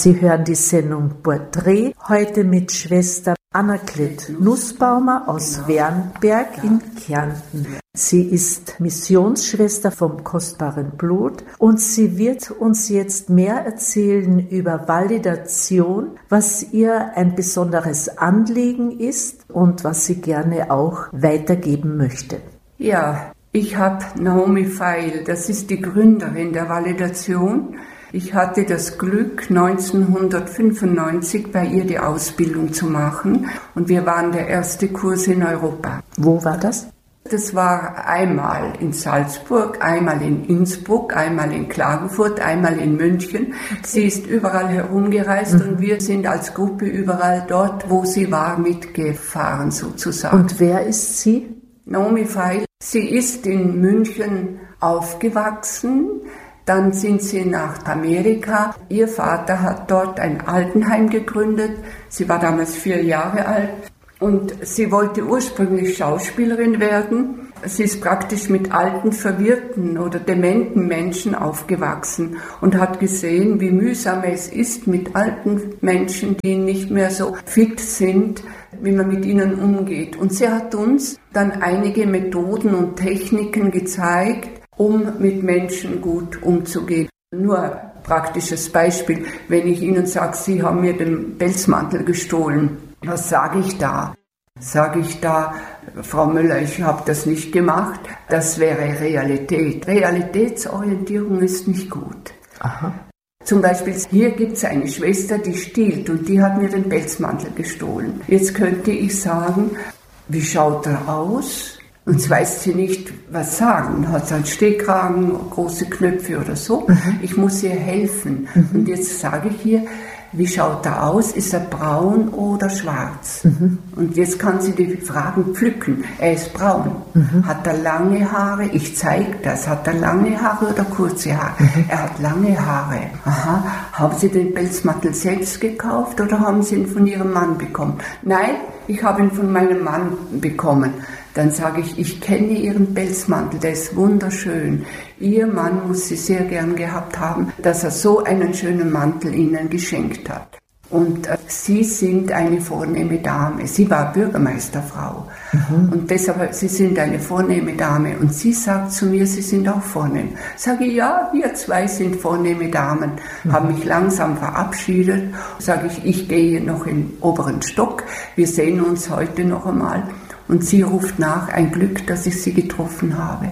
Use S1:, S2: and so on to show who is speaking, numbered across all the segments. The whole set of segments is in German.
S1: Sie hören die Sendung Porträt, heute mit Schwester Annegret Nussbaumer aus Wernberg in Kärnten. Sie ist Missionsschwester vom Kostbaren Blut und sie wird uns jetzt mehr erzählen über Validation, was ihr ein besonderes Anliegen ist und was sie gerne auch weitergeben möchte.
S2: Ja, ich habe Naomi Feil, das ist die Gründerin der Validation. Ich hatte das Glück, 1995 bei ihr die Ausbildung zu machen und wir waren der erste Kurs in Europa.
S1: Wo war das?
S2: Das war einmal in Salzburg, einmal in Innsbruck, einmal in Klagenfurt, einmal in München. Sie ist überall herumgereist und wir sind als Gruppe überall dort, wo sie war, mitgefahren sozusagen.
S1: Und wer ist sie?
S2: Naomi Feil. Sie ist in München aufgewachsen. Dann sind sie nach Amerika. Ihr Vater hat dort ein Altenheim gegründet. Sie war damals 4 Jahre alt und sie wollte ursprünglich Schauspielerin werden. Sie ist praktisch mit alten, verwirrten oder dementen Menschen aufgewachsen und hat gesehen, wie mühsam es ist mit alten Menschen, die nicht mehr so fit sind, wie man mit ihnen umgeht. Und sie hat uns dann einige Methoden und Techniken gezeigt, um mit Menschen gut umzugehen. Nur ein praktisches Beispiel, wenn ich Ihnen sage, Sie haben mir den Pelzmantel gestohlen, was sage ich da? Sage ich da, Frau Müller, ich habe das nicht gemacht, das wäre Realität. Realitätsorientierung ist nicht gut.
S1: Aha.
S2: Zum Beispiel, hier gibt es eine Schwester, die stiehlt und die hat mir den Pelzmantel gestohlen. Jetzt könnte ich sagen, wie schaut er aus? Und jetzt weiß sie nicht, was sagen. Hat sie einen Stehkragen, große Knöpfe oder so. Ich muss ihr helfen. Und jetzt sage ich ihr, wie schaut er aus? Ist er braun oder schwarz? Und jetzt kann sie die Fragen pflücken. Er ist braun. Hat er lange Haare? Ich zeige das. Hat er lange Haare oder kurze Haare? Er hat lange Haare. Aha. Haben Sie den Pelzmantel selbst gekauft oder haben Sie ihn von Ihrem Mann bekommen? Nein, ich habe ihn von meinem Mann bekommen. Dann sage ich, ich kenne Ihren Pelzmantel, der ist wunderschön. Ihr Mann muss Sie sehr gern gehabt haben, dass er so einen schönen Mantel Ihnen geschenkt hat. Und Sie sind eine vornehme Dame. Sie war Bürgermeisterfrau. Und deshalb, Sie sind eine vornehme Dame. Und sie sagt zu mir, Sie sind auch vornehm. Sage ich, ja, wir 2 sind vornehme Damen. Habe mich langsam verabschiedet. Sage ich gehe noch in den oberen Stock. Wir sehen uns heute noch einmal. Und sie ruft nach, ein Glück, dass ich sie getroffen habe.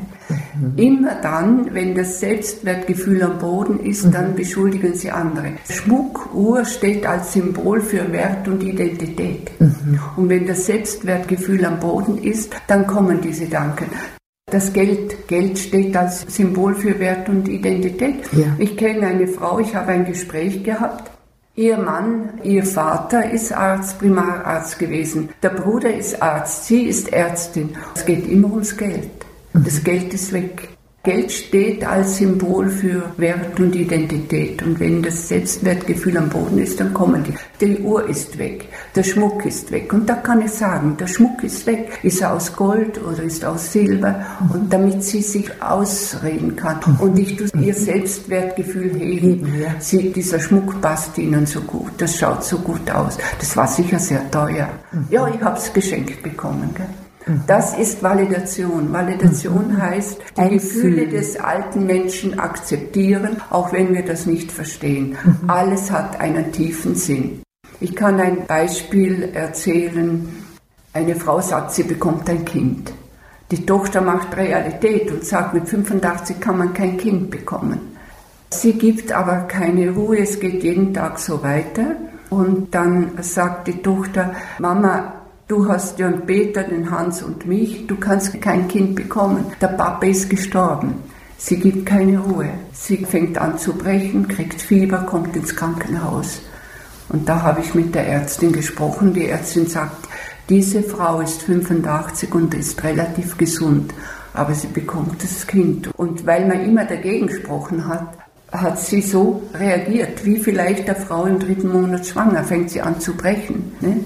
S2: Immer dann, wenn das Selbstwertgefühl am Boden ist, dann beschuldigen sie andere. Schmuck, Uhr steht als Symbol für Wert und Identität. Und wenn das Selbstwertgefühl am Boden ist, dann kommen diese Gedanken. Das Geld steht als Symbol für Wert und Identität. Ja. Ich kenne eine Frau, ich habe ein Gespräch gehabt. Ihr Mann, ihr Vater ist Arzt, Primararzt gewesen. Der Bruder ist Arzt, sie ist Ärztin. Es geht immer ums Geld. Das Geld ist weg. Geld steht als Symbol für Wert und Identität. Und wenn das Selbstwertgefühl am Boden ist, dann kommen die. Die Uhr ist weg, der Schmuck ist weg. Und da kann ich sagen, der Schmuck ist weg. Ist er aus Gold oder ist er aus Silber? Und damit sie sich ausreden kann. Und ich tue ihr Selbstwertgefühl heben. Dieser Schmuck passt ihnen so gut, das schaut so gut aus. Das war sicher sehr teuer. Ja, ich habe es geschenkt bekommen. Gell? Das ist Validation. Validation heißt, die Gefühle des alten Menschen akzeptieren, auch wenn wir das nicht verstehen. Alles hat einen tiefen Sinn. Ich kann ein Beispiel erzählen. Eine Frau sagt, sie bekommt ein Kind. Die Tochter macht Realität und sagt, mit 85 kann man kein Kind bekommen. Sie gibt aber keine Ruhe, es geht jeden Tag so weiter. Und dann sagt die Tochter, Mama, du hast ja den Peter, den Hans und mich, du kannst kein Kind bekommen. Der Papa ist gestorben. Sie gibt keine Ruhe. Sie fängt an zu brechen, kriegt Fieber, kommt ins Krankenhaus. Und da habe ich mit der Ärztin gesprochen. Die Ärztin sagt, diese Frau ist 85 und ist relativ gesund, aber sie bekommt das Kind. Und weil man immer dagegen gesprochen hat, hat sie so reagiert, wie vielleicht eine Frau im 3. Monat schwanger, fängt sie an zu brechen. Ne?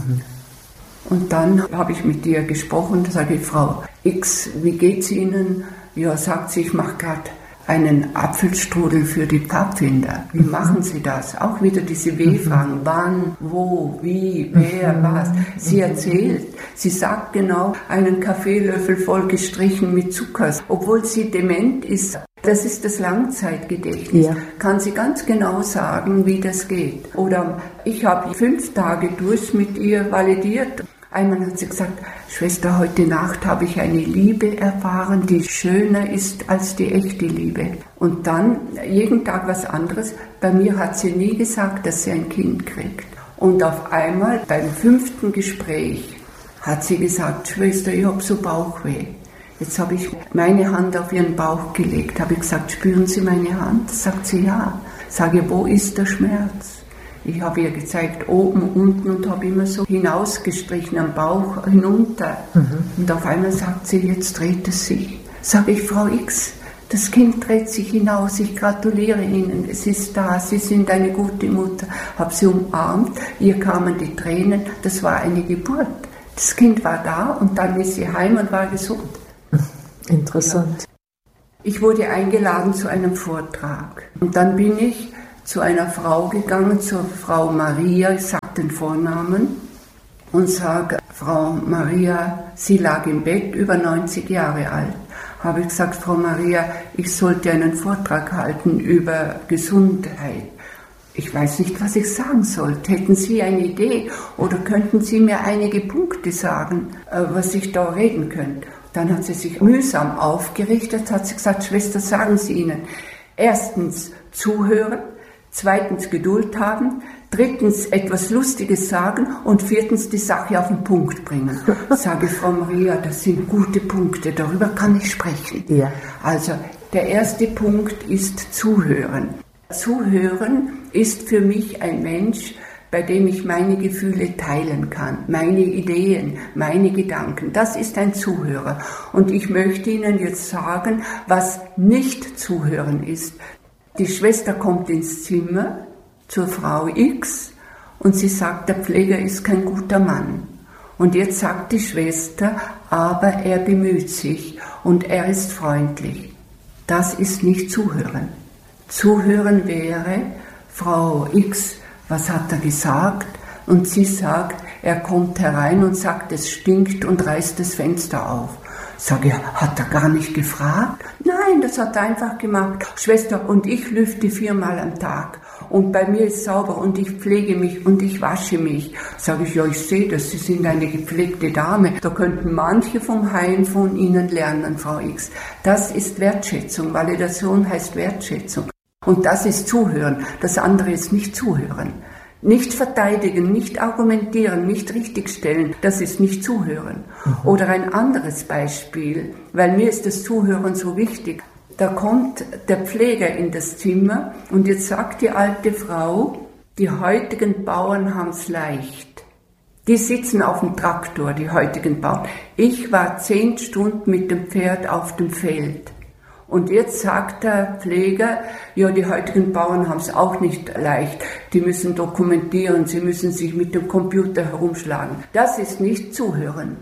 S2: Und dann habe ich mit ihr gesprochen, da sage ich, Frau X, wie geht's Ihnen? Ja, sagt sie, ich mache gerade einen Apfelstrudel für die Pfadfinder. Wie machen Sie das? Auch wieder diese W-Fragen. Wann, wo, wie, wer, was. Sie erzählt, sie sagt genau, einen Kaffeelöffel voll gestrichen mit Zucker. Obwohl sie dement ist, das ist das Langzeitgedächtnis. Ja. Kann sie ganz genau sagen, wie das geht. Oder ich habe 5 Tage durch mit ihr validiert. Einmal hat sie gesagt, Schwester, heute Nacht habe ich eine Liebe erfahren, die schöner ist als die echte Liebe. Und dann jeden Tag was anderes. Bei mir hat sie nie gesagt, dass sie ein Kind kriegt. Und auf einmal beim 5. Gespräch hat sie gesagt, Schwester, ich habe so Bauchweh. Jetzt habe ich meine Hand auf ihren Bauch gelegt, habe ich gesagt, spüren Sie meine Hand? Sagt sie, ja. Sage, wo ist der Schmerz? Ich habe ihr gezeigt, oben, unten und habe immer so hinausgestrichen, am Bauch hinunter. Und auf einmal sagt sie, jetzt dreht es sich. Sage ich, Frau X, das Kind dreht sich hinaus, ich gratuliere Ihnen, es ist da, Sie sind eine gute Mutter. Habe sie umarmt, ihr kamen die Tränen, das war eine Geburt. Das Kind war da und dann ist sie heim und war gesund.
S1: Interessant.
S2: Ich wurde eingeladen zu einem Vortrag und dann bin ich zu einer Frau gegangen, zur Frau Maria, ich sage den Vornamen und sage, Frau Maria, sie lag im Bett, über 90 Jahre alt. Habe ich gesagt, Frau Maria, ich sollte einen Vortrag halten über Gesundheit. Ich weiß nicht, was ich sagen sollte. Hätten Sie eine Idee oder könnten Sie mir einige Punkte sagen, was ich da reden könnte? Dann hat sie sich mühsam aufgerichtet, hat sie gesagt, Schwester, sagen Sie ihnen, erstens zuhören, zweitens Geduld haben, drittens etwas Lustiges sagen und viertens die Sache auf den Punkt bringen. Sage Frau Maria, das sind gute Punkte, darüber kann ich sprechen. Ja. Also der erste Punkt ist Zuhören. Zuhören ist für mich ein Mensch, bei dem ich meine Gefühle teilen kann, meine Ideen, meine Gedanken. Das ist ein Zuhörer. Und ich möchte Ihnen jetzt sagen, was nicht Zuhören ist. Die Schwester kommt ins Zimmer zur Frau X und sie sagt, der Pfleger ist kein guter Mann. Und jetzt sagt die Schwester, aber er bemüht sich und er ist freundlich. Das ist nicht Zuhören. Zuhören wäre, Frau X, was hat er gesagt? Und sie sagt, er kommt herein und sagt, es stinkt und reißt das Fenster auf. Sage, hat er gar nicht gefragt? Nein, das hat er einfach gemacht. Schwester, und ich lüfte 4-mal am Tag. Und bei mir ist sauber und ich pflege mich und ich wasche mich. Sage ich, ja, ich sehe das, Sie sind eine gepflegte Dame. Da könnten manche vom Heim von Ihnen lernen, Frau X. Das ist Wertschätzung. Validation heißt Wertschätzung. Und das ist Zuhören. Das andere ist nicht Zuhören. Nicht verteidigen, nicht argumentieren, nicht richtigstellen, das ist nicht Zuhören. Oder ein anderes Beispiel, weil mir ist das Zuhören so wichtig. Da kommt der Pfleger in das Zimmer und jetzt sagt die alte Frau, die heutigen Bauern haben's leicht. Die sitzen auf dem Traktor, die heutigen Bauern. Ich war 10 Stunden mit dem Pferd auf dem Feld. Und jetzt sagt der Pfleger, ja, die heutigen Bauern haben es auch nicht leicht. Die müssen dokumentieren, sie müssen sich mit dem Computer herumschlagen. Das ist nicht Zuhören.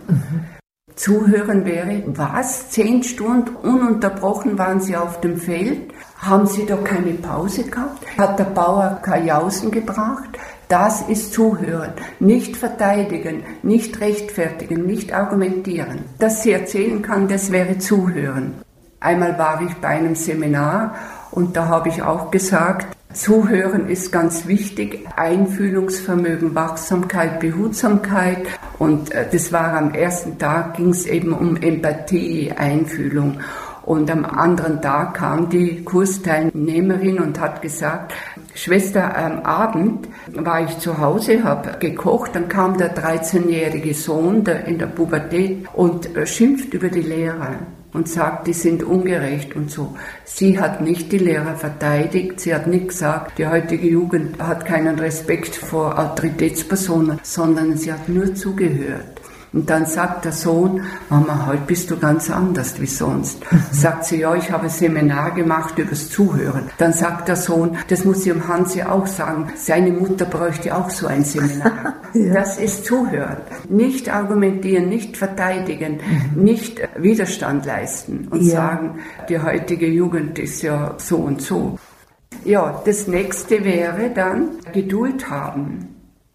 S2: Zuhören wäre, was? 10 Stunden ununterbrochen waren sie auf dem Feld? Haben sie da keine Pause gehabt? Hat der Bauer Kajausen gebracht? Das ist Zuhören. Nicht verteidigen, nicht rechtfertigen, nicht argumentieren. Dass sie erzählen kann, das wäre Zuhören. Einmal war ich bei einem Seminar und da habe ich auch gesagt, Zuhören ist ganz wichtig, Einfühlungsvermögen, Wachsamkeit, Behutsamkeit und das war am ersten Tag, ging es eben um Empathie, Einfühlung und am anderen Tag kam die Kursteilnehmerin und hat gesagt, Schwester, am Abend war ich zu Hause, habe gekocht, dann kam der 13-jährige Sohn in der Pubertät und schimpft über die Lehrer. Und sagt, die sind ungerecht und so. Sie hat nicht die Lehrer verteidigt, sie hat nicht gesagt, die heutige Jugend hat keinen Respekt vor Autoritätspersonen, sondern sie hat nur zugehört. Und dann sagt der Sohn, Mama, heute bist du ganz anders wie sonst. Sagt sie, ja, ich habe ein Seminar gemacht übers Zuhören. Dann sagt der Sohn, das muss ich dem Hansi auch sagen, seine Mutter bräuchte auch so ein Seminar. Ja. Das ist Zuhören. Nicht argumentieren, nicht verteidigen, nicht Widerstand leisten und sagen, die heutige Jugend ist ja so und so. Ja, das nächste wäre dann Geduld haben.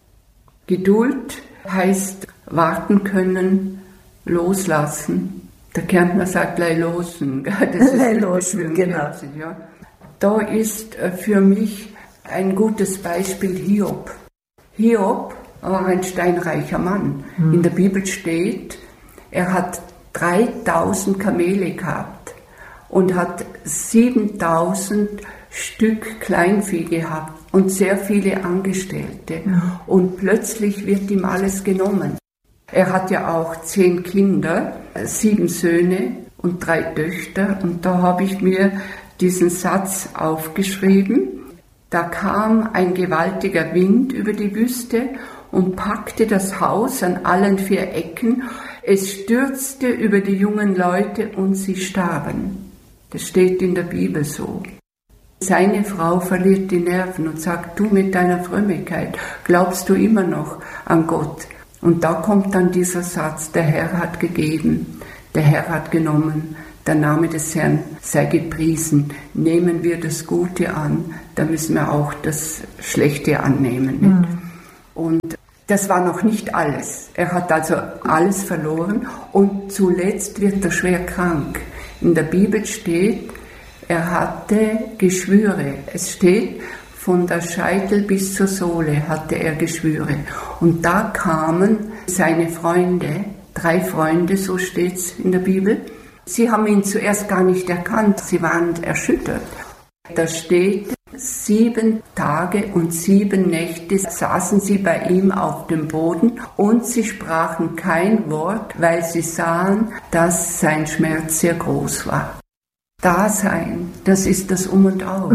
S2: Geduld heißt warten können, loslassen. Der Kärntner sagt lei losen. Das ist
S1: lei losen, genau.
S2: Ja. Da ist für mich ein gutes Beispiel Hiob. Hiob war ein steinreicher Mann. In der Bibel steht, er hat 3000 Kamele gehabt und hat 7000 Stück Kleinvieh gehabt und sehr viele Angestellte. Und plötzlich wird ihm alles genommen. Er hat ja auch 10 Kinder, 7 Söhne und 3 Töchter. Und da habe ich mir diesen Satz aufgeschrieben. Da kam ein gewaltiger Wind über die Wüste und packte das Haus an allen 4 Ecken. Es stürzte über die jungen Leute und sie starben. Das steht in der Bibel so. Seine Frau verliert die Nerven und sagt, du mit deiner Frömmigkeit, glaubst du immer noch an Gott? Und da kommt dann dieser Satz, der Herr hat gegeben, der Herr hat genommen, der Name des Herrn sei gepriesen. Nehmen wir das Gute an, da müssen wir auch das Schlechte annehmen. Und das war noch nicht alles. Er hat also alles verloren und zuletzt wird er schwer krank. In der Bibel steht, er hatte Geschwüre. Es steht, von der Scheitel bis zur Sohle hatte er Geschwüre. Und da kamen seine Freunde, 3 Freunde, so steht es in der Bibel. Sie haben ihn zuerst gar nicht erkannt, sie waren erschüttert. Da steht, 7 Tage und 7 Nächte saßen sie bei ihm auf dem Boden und sie sprachen kein Wort, weil sie sahen, dass sein Schmerz sehr groß war. Dasein, das ist das Um und Auf.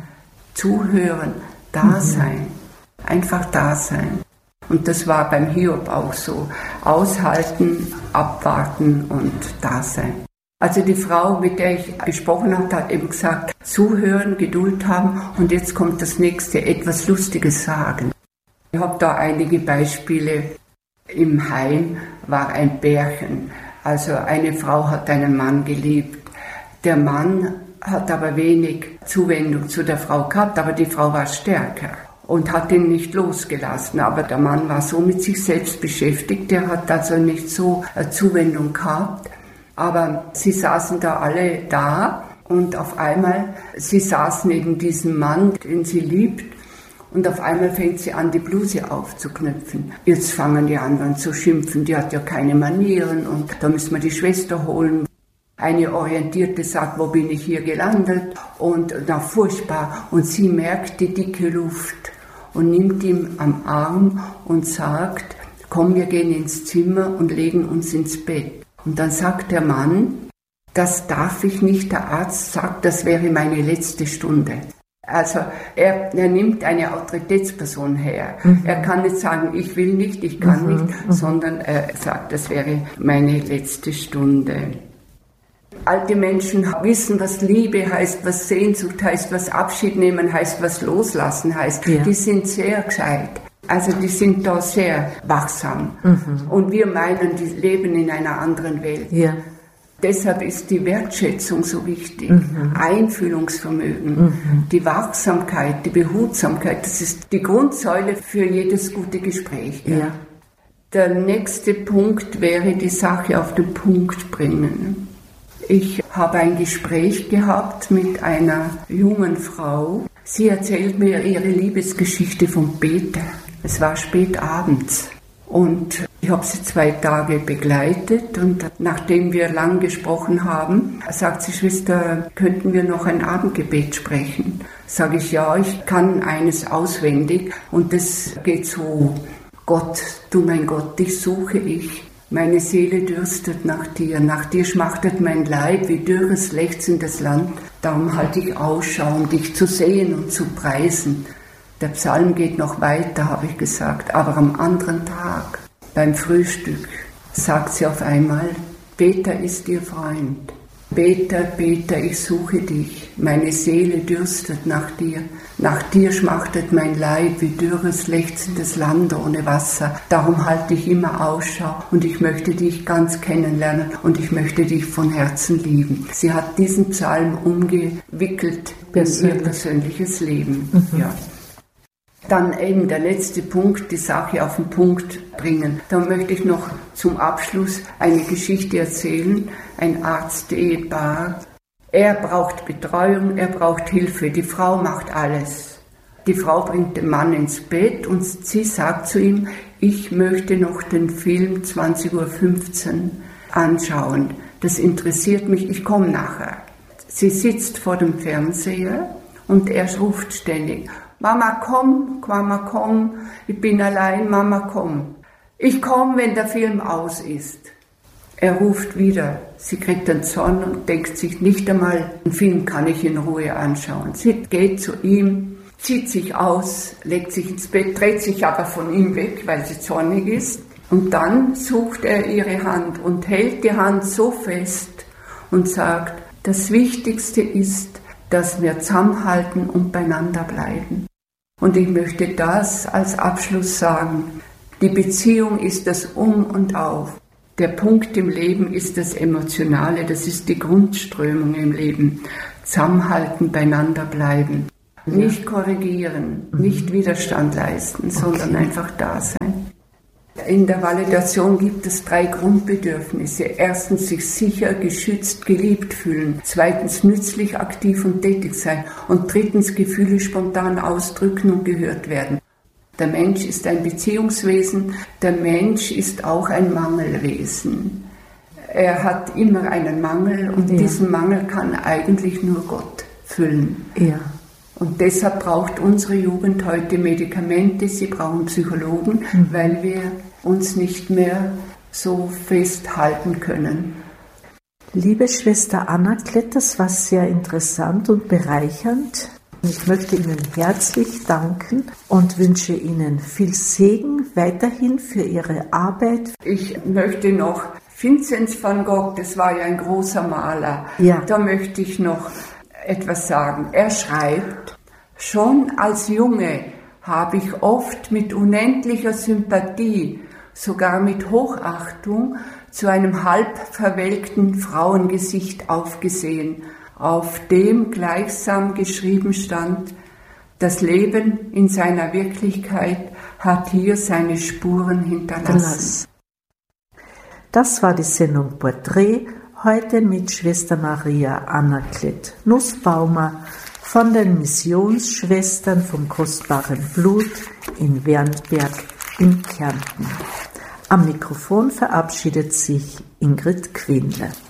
S2: Zuhören, Dasein, einfach Dasein. Und das war beim Hiob auch so. Aushalten, abwarten und Dasein. Also die Frau, mit der ich gesprochen habe, hat eben gesagt, zuhören, Geduld haben und jetzt kommt das nächste, etwas Lustiges sagen. Ich habe da einige Beispiele. Im Heim war ein Pärchen. Also eine Frau hat einen Mann geliebt. Der Mann hat aber wenig Zuwendung zu der Frau gehabt, aber die Frau war stärker und hat ihn nicht losgelassen. Aber der Mann war so mit sich selbst beschäftigt, der hat also nicht so Zuwendung gehabt. Aber sie saßen da alle da und auf einmal, sie saß neben diesem Mann, den sie liebt, und auf einmal fängt sie an, die Bluse aufzuknöpfen. Jetzt fangen die anderen zu schimpfen, die hat ja keine Manieren und da müssen wir die Schwester holen. Eine Orientierte sagt, wo bin ich hier gelandet? Und na furchtbar. Und sie merkt die dicke Luft und nimmt ihn am Arm und sagt, komm, wir gehen ins Zimmer und legen uns ins Bett. Und dann sagt der Mann, das darf ich nicht, der Arzt sagt, das wäre meine letzte Stunde. Also er nimmt eine Autoritätsperson her. Er kann nicht sagen, ich will nicht, ich kann nicht, sondern er sagt, das wäre meine letzte Stunde. Alte Menschen wissen, was Liebe heißt, was Sehnsucht heißt, was Abschied nehmen heißt, was Loslassen heißt. Ja. Die sind sehr gescheit. Also die sind da sehr wachsam. Und wir meinen, die leben in einer anderen Welt. Ja. Deshalb ist die Wertschätzung so wichtig. Einfühlungsvermögen, die Wachsamkeit, die Behutsamkeit, das ist die Grundsäule für jedes gute Gespräch. Ja. Ja. Der nächste Punkt wäre die Sache auf den Punkt bringen. Ich habe ein Gespräch gehabt mit einer jungen Frau. Sie erzählt mir ihre Liebesgeschichte vom Peter. Es war spät abends und ich habe sie 2 Tage begleitet und nachdem wir lang gesprochen haben, sagt sie, Schwester, könnten wir noch ein Abendgebet sprechen? Sage ich, ja, ich kann eines auswendig und das geht so, Gott, du mein Gott, dich suche ich. Meine Seele dürstet nach dir schmachtet mein Leib wie dürres, lechzendes Land. Darum halte ich Ausschau, um dich zu sehen und zu preisen. Der Psalm geht noch weiter, habe ich gesagt, aber am anderen Tag, beim Frühstück, sagt sie auf einmal, Peter ist ihr Freund. Peter, Peter, ich suche dich, meine Seele dürstet nach dir schmachtet mein Leib wie dürres, lechzendes Land ohne Wasser. Darum halte ich immer Ausschau und ich möchte dich ganz kennenlernen und ich möchte dich von Herzen lieben. Sie hat diesen Psalm umgewickelt in ihr persönliches Leben. Ja. Dann eben der letzte Punkt, die Sache auf den Punkt bringen. Da möchte ich noch zum Abschluss eine Geschichte erzählen. Ein Arzt-Ehepaar. Er braucht Betreuung, er braucht Hilfe. Die Frau macht alles. Die Frau bringt den Mann ins Bett und sie sagt zu ihm, ich möchte noch den Film 20:15 Uhr anschauen. Das interessiert mich, ich komme nachher. Sie sitzt vor dem Fernseher und er ruft ständig, Mama, komm, ich bin allein, Mama, komm. Ich komme, wenn der Film aus ist. Er ruft wieder. Sie kriegt den Zorn und denkt sich nicht einmal, den Film kann ich in Ruhe anschauen. Sie geht zu ihm, zieht sich aus, legt sich ins Bett, dreht sich aber von ihm weg, weil sie zornig ist. Und dann sucht er ihre Hand und hält die Hand so fest und sagt, das Wichtigste ist, dass wir zusammenhalten und beieinander bleiben. Und ich möchte das als Abschluss sagen. Die Beziehung ist das Um und Auf. Der Punkt im Leben ist das Emotionale, das ist die Grundströmung im Leben. Zusammenhalten, beieinander bleiben. Nicht korrigieren, nicht Widerstand leisten, sondern einfach da sein. In der Validation gibt es 3 Grundbedürfnisse. Erstens sich sicher, geschützt, geliebt fühlen. Zweitens nützlich, aktiv und tätig sein. Und drittens Gefühle spontan ausdrücken und gehört werden. Der Mensch ist ein Beziehungswesen. Der Mensch ist auch ein Mangelwesen. Er hat immer einen Mangel und diesen Mangel kann eigentlich nur Gott füllen. Ja. Und deshalb braucht unsere Jugend heute Medikamente, sie brauchen Psychologen, weil wir uns nicht mehr so festhalten können.
S1: Liebe Schwester Anna-Klett, das war sehr interessant und bereichernd. Ich möchte Ihnen herzlich danken und wünsche Ihnen viel Segen weiterhin für Ihre Arbeit.
S2: Ich möchte noch Vinzenz van Gogh, das war ja ein großer Maler, da möchte ich noch etwas sagen. Er schreibt, schon als Junge habe ich oft mit unendlicher Sympathie, sogar mit Hochachtung, zu einem halb verwelkten Frauengesicht aufgesehen, auf dem gleichsam geschrieben stand, das Leben in seiner Wirklichkeit hat hier seine Spuren hinterlassen.
S1: Das war die Sendung Porträt, heute mit Schwester Maria Anna-Klett Nussbaumer von den Missionsschwestern vom Kostbaren Blut in Wernberg in Kärnten. Am Mikrofon verabschiedet sich Ingrid Quindler.